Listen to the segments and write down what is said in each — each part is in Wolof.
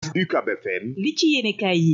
UCAB FM. li ci yéenekaay yi.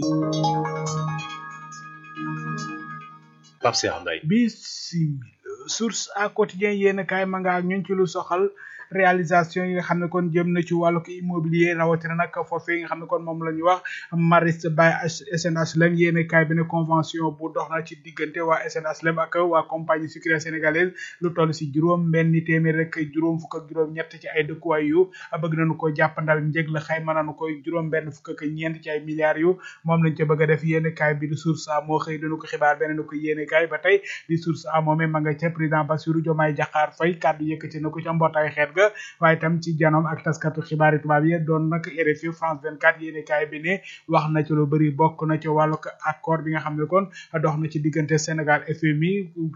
Pape Cheikh Mbaye. Bismillah. Source à quotidien yéenekaay ma nga ak ñun ci lu soxal réalisation yi nga xam ne kon jëm na ci wàllu immobilier rawatina nag foofee nga xam ne kon moom la ñu wax Maristes by SNHLM yéenekaay bi ne convention bu dox na ci diggante waa SNHLM ak waa compagnie sucrière sénégalaise lu toll si juróom benn téeméer rek juróom fukk ak juróom ñett ci ay dëkkuwaay yu bëgg nañu ko jàppandal njëg la xayma nañu ko juróom benn fukk ak ñeent ci ay milliards yu moom lañ ca bëgg a def yéenekaay bi di Source A moo xëy dañu ko xibaar beneen ko yéenekaay ba tey di Source A moomee ma nga ca président Bassirou Diomaye Diakhar Faye kàddu yëkkati na ko ca mbootaay xeet ga waaye tam ci janoom ak taskatu xibaari tubaab yi doon nag RFI France 24 yéenekaay bi ne wax na ci lu bëri bokk na ci wàllu accord bi nga xam ne kon dox na ci diggante Sénégal FMI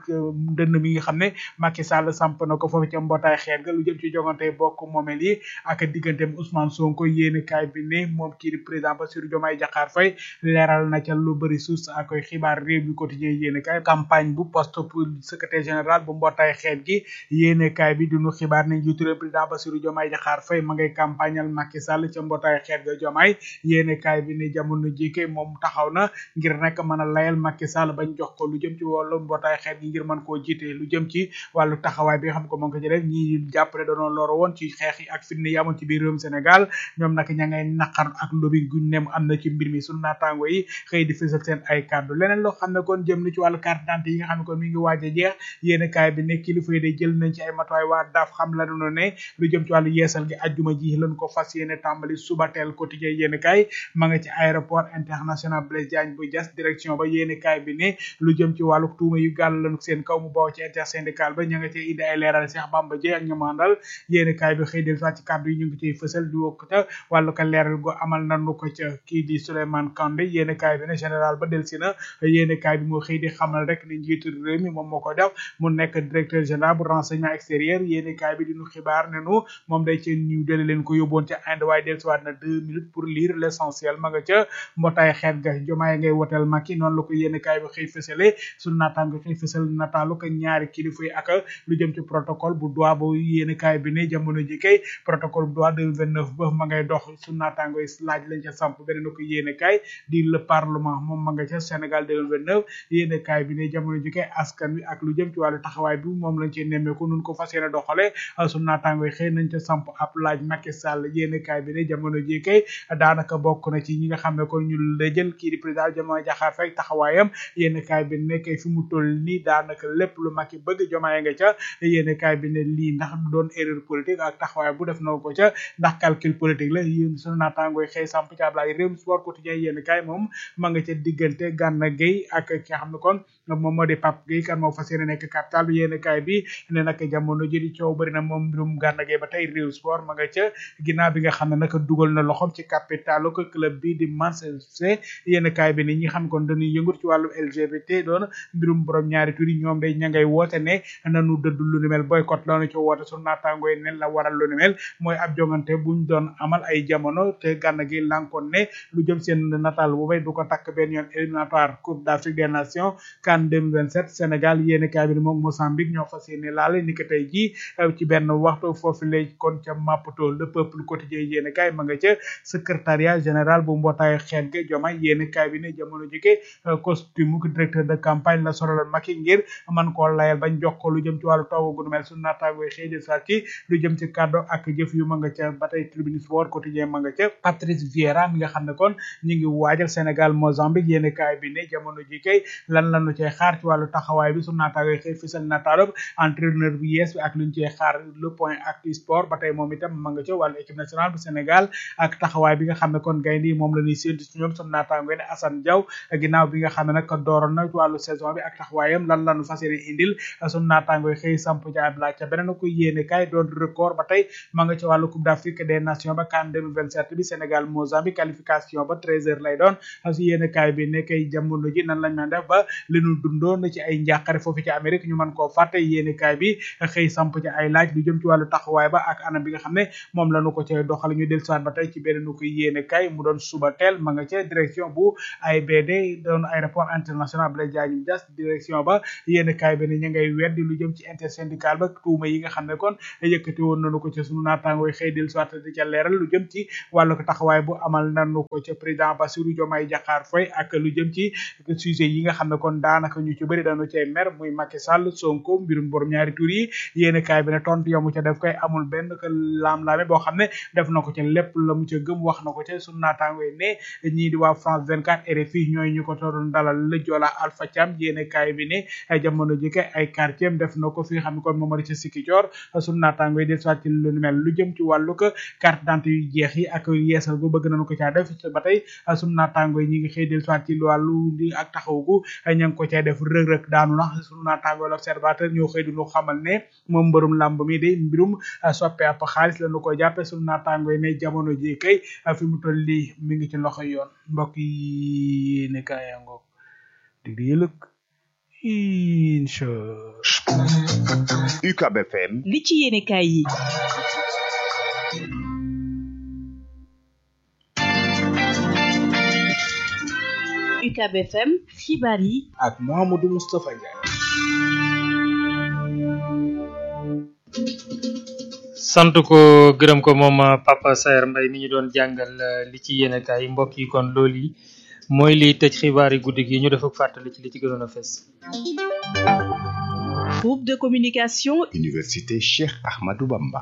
dënn mi nga xam ne Macky Sall samp na ko foofu ca mbootaay xeet ga lu jëm ci jogante bokk moomeel yi ak digganteem Ousmane Sonko yéenekaay bi ne moom kii di président Bassirou Diomaye Diakhar Faye leeral na ca lu bëri Source ak koy xibaar réew mi quotidien yéenekaay campagne bu poste pour secrétaire général bu mbootaay xeet gi yéenekaay bi duñu xibaar ne njiitu réew président Bassirou Diomaye Diakhar Faye ma ngay campagnal Macky Sall ca mbootaay xeet ga Diomaye yéenekaay bi ne jamono jike moom taxaw na ngir nekk mën a layal Macky Sall bañ jox ko lu jëm ci wàllu mbootaay xeet gi ngir mën koo jiite lu jëm ci wàllu taxawaay bi nga xam ko moo ko ci def ñi jàpp ne dañoo loro woon ci xeex yi ak fitna yi amoon ci biir réewum Sénégal ñoom nag ña ngay naqar ak lobby gu nem am na ci mbir mi sunu naataango yi xëy di fësal seen ay kàddu leneen loo xam ne kon jëm na ci wàllu carte d'identité yi nga xam ne kon mi ngi waaj a jeex yéenekaay bi ne kilifa yi de jël nañ ci ay matuwaay waa daaf xam la nu ne lu jëm ci wàllu yeesal gi ajjuma ji lañ ko fas yéene tàmbali subateel quotidien yéenekaay ma nga ci aéroport international Blaise Diagne bu Diass direction ba yéenekaay bi ne lu jëm ci wàllu tuuma yu gàll lañ seen kaw mu bawoo ci intersyndical ba ña nga ci indi ay leeral Cheikh Bamba Dièye ak ñamandal yéenekaay bi xëy del fa ci kàddu yi ñu ngi ciy fësal di wokk ta wàllu ko leeral go amal nañu ko ca kii di Souleymane Kandé yéenekaay bi ne général ba del si na yéenekaay bi moo xëy di xamal rek ni njiitu réew mi moom moo ko def mu nekk directeur général bu renseignement extérieur yéenekaay bi diñu xibaar ne nu moom day ci ñu dele leen ko yóbboon ca Inde waaye del siwaat na 2 minutes pour lire l'essentiel ma nga ca mbootaay xeet ga Diomaye ngay woteel Macky noonu la ko yéenekaay bi xëy fësale suñu naataango xëy fësal nataalu ko ñaari kilifa yi ak lu jëm ci protocole bu Doha bu yéenekaay bi ne jamono ji kay protocole bu Doha 2029 ba ma ngay dox suñu naataango yi laaj lañ ca samp beneen ko yéenekaay di le parlement moom ma nga ca Sénégal 2029 yéenekaay bi ne jamono ji kay askan wi ak lu jëm ci wàllu taxawaay bi moom lañ ci nemmeeku nun ko fas yéene doxale suñu naataango yi xëy nañ ca samp ab laaj Macky Sall yéenekaay bi ne jamono ji kay daanaka bokk na ci ñi nga xam ne kon ñu la jël kii di président Diomaye Diakhar Faye taxawaayam yéenekaay bi ne kay fi mu toll nii daanaka lépp lu Macky bëgg Diomaye nga ca yéenekaay bi ne lii ndax du doon erreur politique ak taxawaay bu def na ko ca ndax calcul politique la yéen suñu naataango yi xëy samp ci ab laaj réew sport quotidien yéenekaay moom ma nga ca diggante Gana Gueye ak ki nga xam ne kon moom moo di Pape Gueye kan moo fas yéene nekk capital bi yéenekaay bi ne nag jamono ji di coow bëri na moom mbirum Gana Gueye ba tey réew sport ma nga ca ginnaaw bi nga xam ne nag dugal na loxom ci capitalu ko club bi di Manchester yéenekaay bi ni ñi xam kon dañuy yëngut ci wàllu LGBT doon mbirum borom ñaari tur yi ñoom day ña ngay woote ne nanu dëdd lu ni mel boycott la ñu ci woote su naataangooy ne la waral lu ni mel mooy ab jongante buñ doon amal ay jamono te Gana Gueye lankoon ne lu jëm seen nataal bu bay du ko takk benn yoon éliminatoire Coupe d'Afrique des Nations CAN 2027 Sénégal yéenekaay bi ni moom Mozambique ñoo fas yéene laale ni ko tey ji ci benn waxtu foofu lay kon ca Maputo le peuple quotidien yéenekaay ma nga ca secrétariat général bu mbootaay xeet ga Diomaye yéenekaay bi ne jamono jike costume directeur de campagne la soraloon Macky ngir man koo layal bañ jox ko lu jëm ci wàllu toogu gu mel suñu naataangoy xëy de sa ci lu jëm ci kàddu ak jëf yu ma nga ca ba tey tribune sport quotidien ma nga ca Patrice Vieira mi nga xam ne kon ñu ngi waajal Sénégal Mozambique yéenekaay bi ne jamono ji kay lan lañu cay xaar ci wàllu taxawaay bi suñu naataangoy xëy fisal nataalub entraîneur bu yees bi ak luñ cey xaar le point actu sport ba tey moom itam ma nga ca wàllu équipe nationale bu Sénégal ak taxawaay bi nga xam ne kon gaynde yi moom la ñuy séntu ci ñoom suñu naataangoy ne Assane Diaw ginnaaw bi nga xam ne nag dooroon na ci wàllu saison bi ak taxawaayam lan lañu fas yéene indil suñu naataangoy xëy samp ca ab laaj ca beneen ko yéenekaay doon record ba tey ma nga ca wàllu Coupe d'Afrique des Nations ba CAN 2027 bi Sénégal Mozambique qualification ba 13h lay doon su yéenekaay bi ne kay jamono ji nan lañ mën def ba li ñu dundoon ci ay njàqare foofu ci Amérique ñu mën koo fàtte yéenekaay bi xëy samp ci ay laaj lu jëm ci wàllu wàllu taxawaay ba ak anam bi nga xam ne moom la nu ko ca doxal ñu del siwaat ba tey ci benn nu ko yéene kay mu doon suba teel ma nga ca direction bu AIBD doon aéroport international Blaise Diagne Diass direction ba yéene kay bi ne ñu ngay weddi lu jëm ci intersyndical ba tuuma yi nga xam ne kon yëkkati woon nañu ko ca sunu naataangooy xëy del siwaat di ca leeral lu jëm ci wàllu taxawaay bu amal nañu ko ca président Bassirou Diomaye Diakhar Faye ak lu jëm ci sujet yi nga xam ne kon daanaka ñu ci bëri dañu cay mer muy Macky Sall Sonko mbirum borom ñaari tur yi yéene kaay bi ne tontu yamu ca def koy amul benn que laam-laame boo xam ne def na ko ca lépp la mu ca gëm wax na ko ca sunu naataangooy ne ñii di waa France 24 RFI ñooy ñu ko doon dalal la Joola Alpha Thiam yéene kaay bi ne jamono ji kay ay quartier def na ko fi nga xam ne kon moom ca Sikicoor sunu naataangooy del soit ci lu mel lu jëm ci wàllu ko carte d'identité yu jeex yi ak yeesal gu bëgg nañu ko caa def ba tey sunu naataangooy ñi ngi xëy del soit ci wàllu di ak taxaw gu ña ngi ko cay def rëg-rëg daanu na sunu naataangooy l'Observateur ñoo xëy di ñu xamal ne moom mbërum làmb mi de mbirum soppe ab xaalis la ñu ko jàppe sunu naataangooy ne jamono ji kay fi mu toll lii mi ngi ci loxo yoon mbokk yi ne kaayangoog dig di yëlëg incha UCAB FM li ci yéene kaay yi UCAB FM xibaar yi ak Mouhamadou Moustapha Ndiaye. sant ko gërëm ko moom Papa Saer Mbaye mi ñu doon jàngal li ci yéene kaay mbokk yi kon loolu yi mooy liy tëj xibaar yi guddi gi ñu def ak fàttali ci li ci gënoon a fes. groupe de communication Université Cheikh Ahmadou Bamba.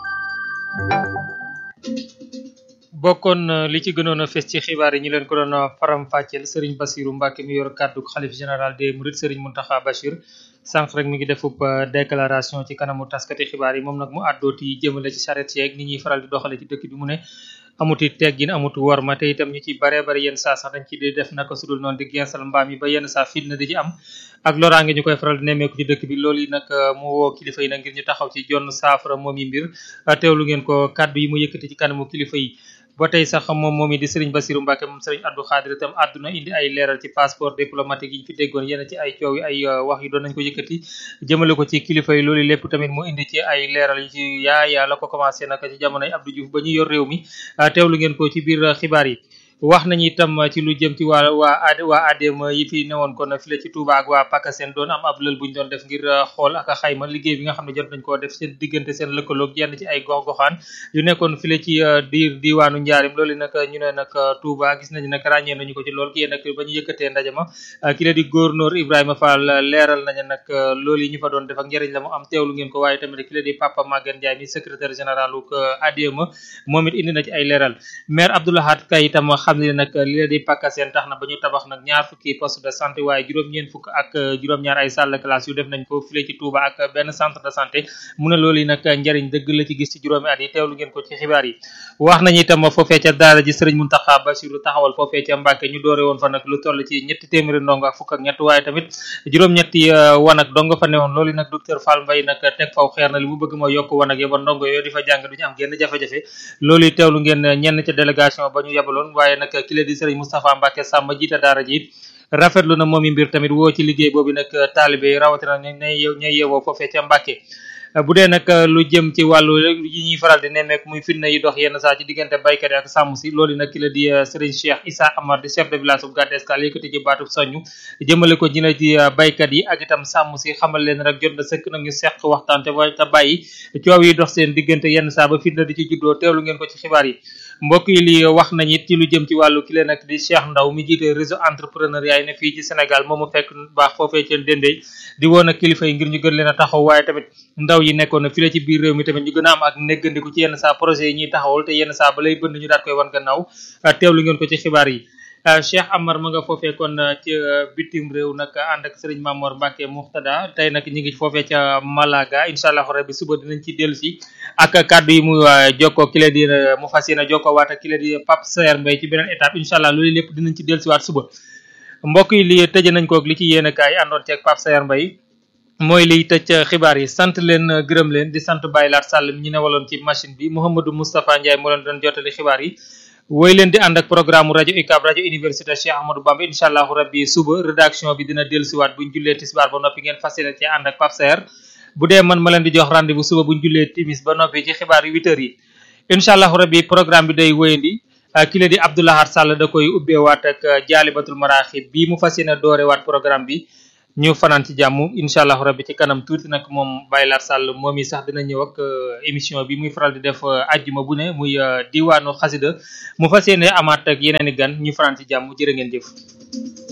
bokkoon li ci gënoon a fes ci xibaar yi ñu leen ko doon faram fàcceel Serigne Bassirou Mbacké mi yor kàddu xalif général des Mourides Serigne Mountakha Bachir sànq rek mi ngi defub déclaration ci kanamu taskati xibaar yi moom nag mu àddooti jëmale ci charrette yeeg ni ñuy faral di doxale ci dëkk bi mu ne amuti teggin amuti worma te itam ñu ci bare bare yenn saa sax dañ ci di def naka sudul noonu di gensal mbaam yi ba yenn saa fitna di ci am ak loraange ñu koy faral di nemmeeku ci dëkk bi loolu yi nag mu woo kilifa yi nag ngir ñu taxaw ci jonn saafara moom yi mbir teewlu ngeen ko kàddu yi mu yëkkati ci kanamu kilifa yi ba tey sax moom it di Serigne Bassirou Mbacké moom Serigne Abdou Khadir itam àdduna indi ay leeral ci passeport diplomatique yi ñu fi déggoon yenn ci ay coow yi ay wax yu doon nañ ko yëkkati jëmale ko ci kilifa yi loolu lépp tamit mu indi ci ay leeral yu ci yaa la ko commencé naka ci jamonoy Abdou Diouf ba ñu yor réew mi teewlu ngeen ko ci biir xibaar yi. wax nañu itam ci lu jëm ci waa ADM yi fi newoon kon fi la ci Touba ak waa Pakasen doon am ab lël bu ñu doon def ngir xool ak xayma liggéey bi nga xam ne jot nañ koo def seen diggante seen lëkkaloog yenn ci ay gox-goxaan yu nekkoon fi la ci diwaanu Njaarim loolu nag ñu ne nag Touba gis nañu nag ràññee nañu ko ci lool kii nag ba ñu yëkkatee ndaje ma ki la di gouverneur Ibrahima Fall leeral nañu nag loolu yi ñu fa doon def ak njëriñ la mu am teewlu ngeen ko waaye tamit ki la di Papa Maguette Ndiaye mi secrétaire général uk ADM moom it indi na ci ay leeral maire Abdoulahat Kay itam xam ne nag li la di Pakasen tax na ba ñu tabax nag 2 fukki poste de santé waaye juróom-ñeent fukk ak juróom-ñaar ay salle de classe yu def nañ ko file ci Touba ak benn centre de santé mu ne loolu yi nag njariñ dëgg la ci gis ci juróomi at yi teewlu ngeen ko ci xibaar yi wax nañu itam foofee ca daara ji Serigne Mountakha Bassirou taxawal foofee ca Mbacké ñu doore woon fa nag lu toll ci 300 ndongo ak fukk ak ñett waaye tamit juróom-ñetti wanag dong fa newoon loolu nag docteur Fall Mbaye nag teg faw xeer na li mu bëgg mooy yokk wanag ya ba ndongo yooyu di fa jàng duñu am genn jafe-jafe loolu yi teewlu ngeen ñenn ca délégation ba ñu yebaloon waaye nag ki la di Serigne Moustapha Mbacké Samba jiite daara ji rafetlu na moom i mbir tamit woo ci liggéey boobu nag taalibe yi rawatina ñay yeewoo foofee ca Mbacké bu dee nag lu jëm ci wàllu yi ñuy faral di nemmeeku muy fitna yi dox yenn saa ci diggante baykat yi ak sàmm si loolu nag ki la di Serigne Cheikh Issa Amar di chef de village bu Gadde Escale yëkkati ci baatub soññu jëmale ko ñi la ci baykat yi ak itam sàmm si xamal leen rek jot na sëkk nag ñu seq waxtaan te bàyyi coow yi dox seen diggante yenn saa ba fitna di ci juddoo teewlu ngeen ko ci xibaar yi mbokk yi li wax nañ it ci lu jëm ci wàllu ki leen nag di Cheikh Ndaw mi jiite réseau entrepreneuriat yi ne fii ci Sénégal moomu fekk baax foofee ca Dendey di woon ak kilifa yi ngir ñu gën leen a taxaw waaye tamit ndaw yi nekkoon na fi la ci biir réew mi tamit ñu gën a am ak néggandiku ci yenn saa projet yi ñuy taxawal te yenn saa ba lay bënd ñu daat koy wan gannaaw teewlu ngeen ko ci xibaar yi Cheikh Amar ma nga foofee kon ci bitim réew nag ànd ak Serigne Mamor Mbacké Muxtada tey nag ñu ngi foofee ca Malaga incha allah rabbi suba dinañ ci dellu si ak kàddu yi mu jokkoo ki la di mu fas yéene jokkoo waat ak ki la di Pape Saer Mbaye ci beneen étape incha allah loolu lépp dinañ ci dellu si waat suba mbokk yi li tëje nañ koog li ci yéen a kaay àndoon ceeg Pape Saer Mbaye mooy liy tëj xibaar yi sant leen gërëm leen di sant Baye Laat Sall mi ñu newaloon ci machine bi Mouhamadou Moustapha Ndiaye moo leen doon jottali xibaar yi woy leen di ànd ak programme rajo UCAB rajo université Cheikh Ahmadou Bamba incha allahu rabbi suba rédaction bi dina dellusiwaat buñ jullee tisbaar ba noppi ngeen fas yéene ci ànd ak Pape Saer bu dee man ma leen di jox rendez-vous suba buñ jullee timis ba noppi ci xibaar yu 8h yi incha allah rabbi programme bi day wéyandi ki la di Abdoulahar Sall da koy ubbeewaat ak jaalibatul maraaxib bii mu fas yéene doorewaat programme bi ñu fanaan ci jàmm incha allah rabbi ci kanam tuuti nag moom Baylar Sall moom yi sax dina ñëw ak émission bi muy faral di def ajjuma bu ne muy diwaanu xasida mu fas yéene amaat ak yeneen i gan ñu fanaan ci jàmm jërë ngeen jëf.